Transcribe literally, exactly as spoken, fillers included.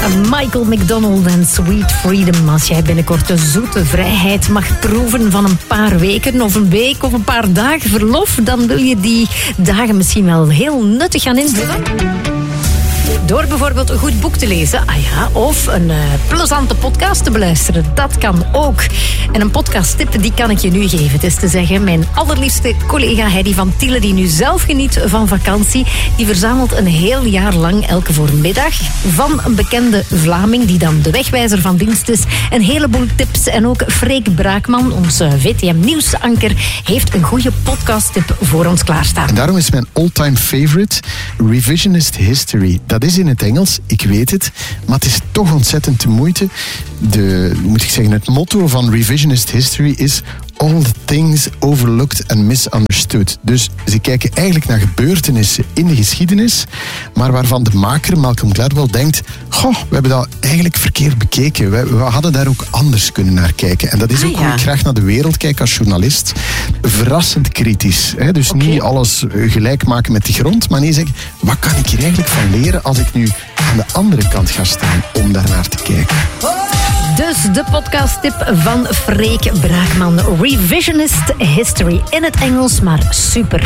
Michael McDonald en Sweet Freedom. Als jij binnenkort de zoete vrijheid mag proeven van een paar weken of een week of een paar dagen verlof, dan wil je die dagen misschien wel heel nuttig gaan invullen. Door bijvoorbeeld een goed boek te lezen, ah ja, of een uh, plezante podcast te beluisteren. Dat kan ook. En een podcasttip, die kan ik je nu geven. Het is te zeggen, mijn allerliefste collega Heidi van Tiele, die nu zelf geniet van vakantie, die verzamelt een heel jaar lang elke voormiddag van een bekende Vlaming, die dan de wegwijzer van dienst is, een heleboel tips. En ook Freek Braakman, onze V T M-nieuwsanker, heeft een goede podcasttip voor ons klaarstaan. En daarom is mijn all-time favorite Revisionist History. Dat is in het Engels, ik weet het, maar het is toch ontzettend de moeite. De, moet ik zeggen, het motto van Revisionist History is all the things overlooked and misunderstood. Dus ze kijken eigenlijk naar gebeurtenissen in de geschiedenis, maar waarvan de maker, Malcolm Gladwell, denkt, goh, we hebben dat eigenlijk verkeerd bekeken. We, we hadden daar ook anders kunnen naar kijken. En dat is ook ah, ja. hoe ik graag naar de wereld kijk als journalist. Verrassend kritisch. Hè? Dus okay. niet alles gelijk maken met de grond, maar nee, zeggen, wat kan ik hier eigenlijk van leren als ik nu aan de andere kant ga staan om daarnaar te kijken? Dus de podcasttip van Freek Braakman. Revisionist History in het Engels, maar super